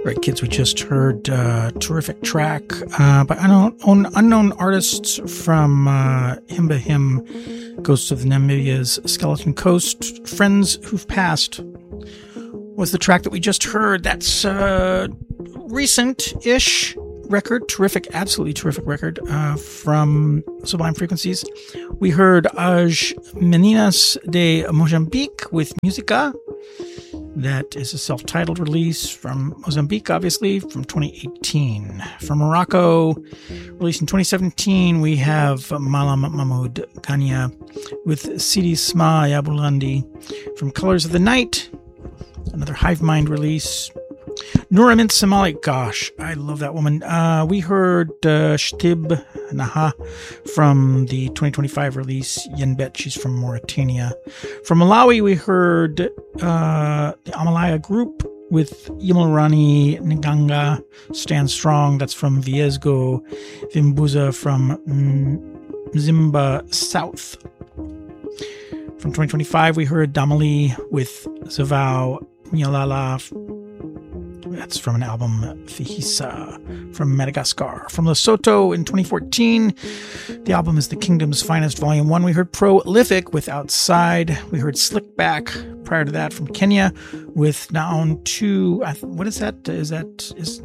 Right, kids, we just heard a terrific track by unknown artists from Himba Him, Ghosts of Namibia's Skeleton Coast. Friends Who've Passed was the track that we just heard. That's recent-ish record, absolutely terrific record from Sublime Frequencies. We heard As Meninas de Mozambique with Música. That is a self-titled release from Mozambique, obviously, from 2018. From Morocco, released in 2017, we have Malam Mahmoud Ghania with Sidi Sma Yabulandi. From Colors of the Night, another Hive Mind release. Noura Mint Somali, gosh, I love that woman. We heard Shtib Naha from the 2025 release Yenbet, she's from Mauritania. From Malawi, we heard the Amalaya Group with Yimulrani Nganga, Stand Strong, that's from Viesgo. Vimbuza from Mzimba South. From 2025, we heard Damali with Zavao Nyalala. That's from an album, Fihisa, from Madagascar. From Lesotho in 2014, the album is The Kingdom's Finest, Volume 1. We heard Prolific with Outside. We heard Slickback prior to that from Kenya with Naon 2. What is that? Is that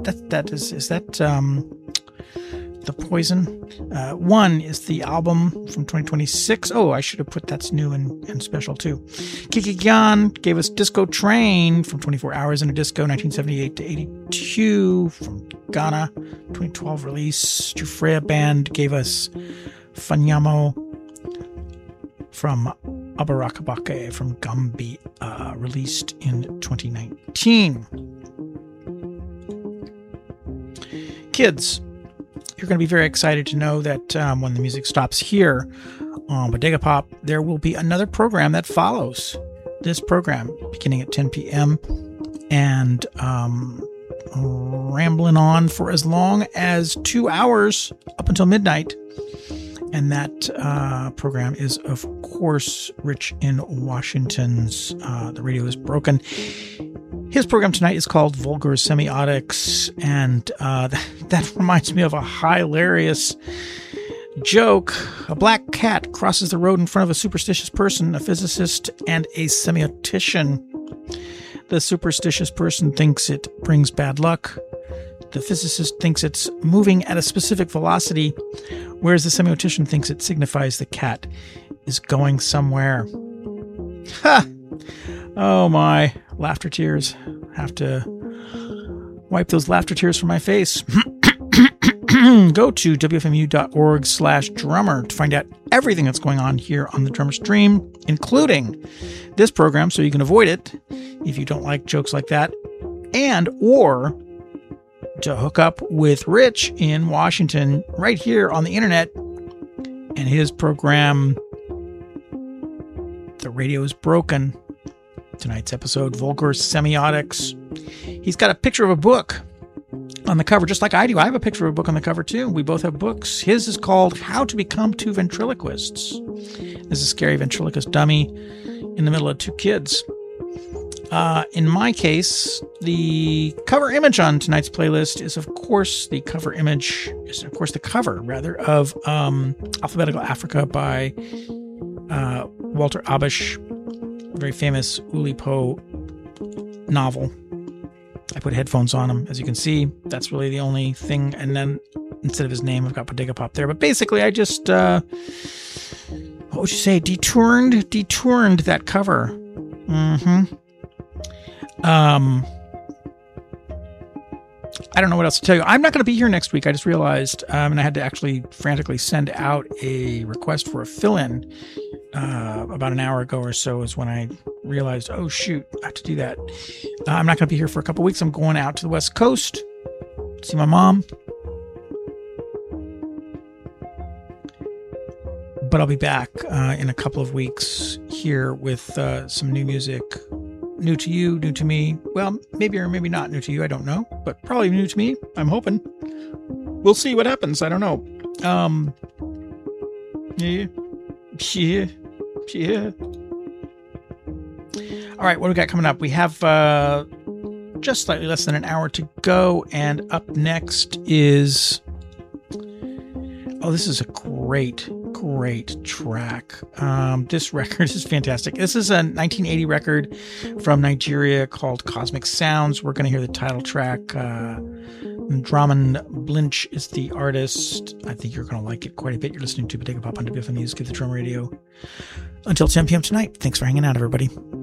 The Poison? One is the album from 2026. Oh, I should have put that's new and special too. Kiki Gyan gave us Disco Train from 24 Hours in a Disco, 1978 to 82 from Ghana, 2012 release. Jufrea Band gave us Fanyamo from Abarakabake from Gambia, released in 2019. Kids, you're going to be very excited to know that when the music stops here on Bodega Pop, there will be another program that follows this program beginning at 10 p.m. and rambling on for as long as 2 hours up until midnight. And that program is, of course, Rich in Washington's The Radio is Broken. His program tonight is called Vulgar Semiotics, and that reminds me of a hilarious joke. A black cat crosses the road in front of a superstitious person, a physicist, and a semiotician. The superstitious person thinks it brings bad luck. The physicist thinks it's moving at a specific velocity, whereas the semiotician thinks it signifies the cat is going somewhere. Ha! Oh my, laughter tears. Have to wipe those laughter tears from my face. Go to wfmu.org/drummer to find out everything that's going on here on the Drummer Stream, including this program, so you can avoid it if you don't like jokes like that, and or to hook up with Rich in Washington right here on the internet and his program, The Radio is Broken. Tonight's episode, Vulgar Semiotics. He's got a picture of a book on the cover, just like I do. I have a picture of a book on the cover, too. We both have books. His is called How to Become Two Ventriloquists. This is a scary ventriloquist dummy in the middle of two kids. In my case, the cover image on tonight's playlist is, of course, the cover of Alphabetical Africa by Walter Abish. Very famous Oulipo novel. I put headphones on him, as you can see. That's really the only thing. And then instead of his name, I've got Bodega Pop there. But basically, I just, what would you say? Detoured that cover. I don't know what else to tell you. I'm not going to be here next week. I just realized, and I had to actually frantically send out a request for a fill-in about an hour ago or so is when I realized, oh shoot, I have to do that. I'm not going to be here for a couple weeks. I'm going out to the West Coast to see my mom. But I'll be back in a couple of weeks here with some new music. New to you, new to me. Well, maybe or maybe not new to you. I don't know. But probably new to me. I'm hoping. We'll see what happens. I don't know. Yeah. All right, what do we got coming up? We have just slightly less than an hour to go. And up next is, this is a great track. This record is fantastic. This is a 1980 record from Nigeria called Cosmic Sounds. We're going to hear the title track. Draman Blinch is the artist. I think you're going to like it quite a bit. You're listening to Bodega Pop on WFMU's Give the Drum Radio. Until 10 p.m. tonight. Thanks for hanging out, everybody.